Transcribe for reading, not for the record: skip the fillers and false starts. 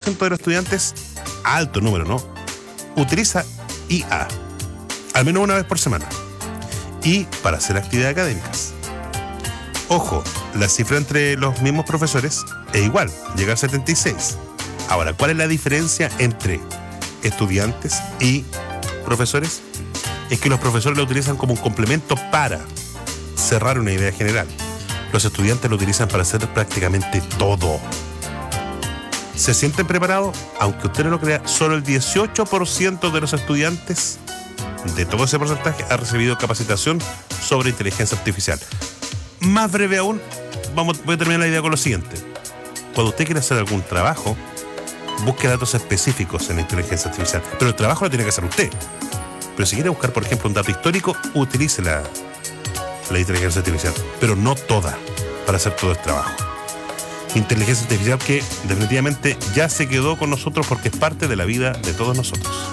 50% de los estudiantes, alto número, ¿no?, utiliza IA, al menos una vez por semana, y para hacer actividades académicas. Ojo, la cifra entre los mismos profesores es igual, llega al 76. Ahora, ¿cuál es la diferencia entre estudiantes y profesores? Es que los profesores lo utilizan como un complemento para cerrar una idea general. Los estudiantes lo utilizan para hacer prácticamente todo. ¿Se sienten preparados? Aunque usted no lo crea, solo el 18% de los estudiantes de todo ese porcentaje ha recibido capacitación sobre inteligencia artificial. Más breve aún, voy a terminar la idea con lo siguiente. Cuando usted quiere hacer algún trabajo, busque datos específicos en la inteligencia artificial, pero el trabajo lo tiene que hacer usted. Pero si quiere buscar, por ejemplo, un dato histórico, utilice la inteligencia artificial, pero no toda, para hacer todo el trabajo. Inteligencia artificial que definitivamente ya se quedó con nosotros porque es parte de la vida de todos nosotros.